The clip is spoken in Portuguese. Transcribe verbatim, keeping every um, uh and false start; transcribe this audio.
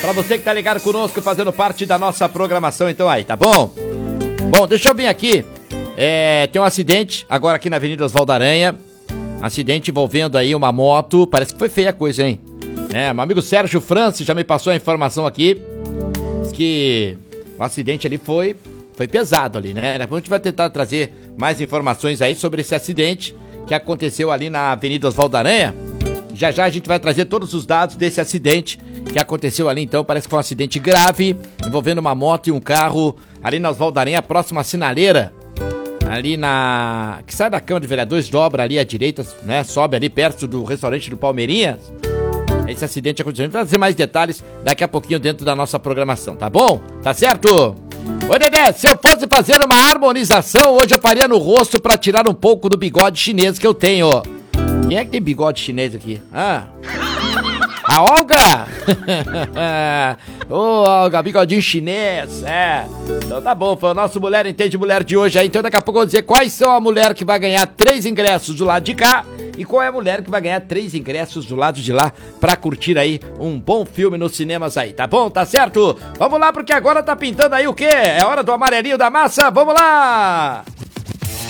Pra você que tá ligado conosco, fazendo parte da nossa programação, então aí, tá bom? Bom, deixa eu vir aqui. É, tem um acidente agora aqui na Avenida Oswaldo Aranha. Acidente envolvendo aí uma moto. Parece que foi feia a coisa, hein? É, meu amigo Sérgio Francis já me passou a informação aqui. Diz que o acidente ali foi, foi pesado ali, né? A gente vai tentar trazer mais informações aí sobre esse acidente que aconteceu ali na Avenida Oswaldo Aranha. Já já a gente vai trazer todos os dados desse acidente que aconteceu ali, então. Parece que foi um acidente grave, envolvendo uma moto e um carro ali na Oswaldo Aranha, próximo à sinaleira. Ali na... que sai da Câmara de Vereadores, dobra ali à direita, né? Sobe ali perto do restaurante do Palmeirinhas. Esse acidente aconteceu. A gente vai trazer mais detalhes daqui a pouquinho dentro da nossa programação, tá bom? Tá certo? Ô, Dedé, se eu fosse fazer uma harmonização, hoje eu faria no rosto pra tirar um pouco do bigode chinês que eu tenho. Quem é que tem bigode chinês aqui? Ah... A Olga! Ô, oh, Olga, bigodinho chinês, é. Então tá bom, foi o nosso Mulher Entende Mulher de hoje aí. Então daqui a pouco eu vou dizer quais são a mulher que vai ganhar três ingressos do lado de cá e qual é a mulher que vai ganhar três ingressos do lado de lá pra curtir aí um bom filme nos cinemas aí, tá bom? Tá certo? Vamos lá, porque agora tá pintando aí o quê? É hora do amarelinho da massa? Vamos lá!